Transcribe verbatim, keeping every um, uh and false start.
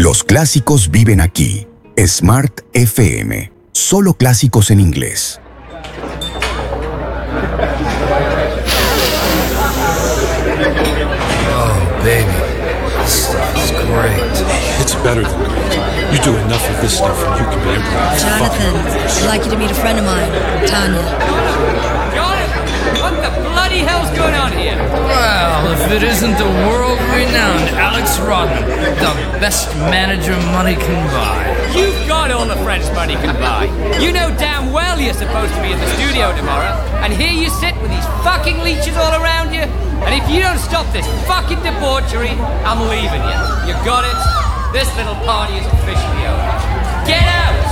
Los clásicos viven aquí. Smart F M. Solo clásicos en inglés. Oh, baby. This stuff is great. It's better than great. You do enough of this stuff and you can be emperor. Jonathan, I'd like you to meet a friend of mine, Tanya. Jonathan, what the bloody hell's going on here? Well, if it isn't the world-renowned Alex Rodman, the best manager money can buy. You've got all the friends money can buy. You know damn well you're supposed to be in the studio tomorrow, and here you sit with these fucking leeches all around you. And if you don't stop this fucking debauchery, I'm leaving you. You got it? This little party is officially over. Get out!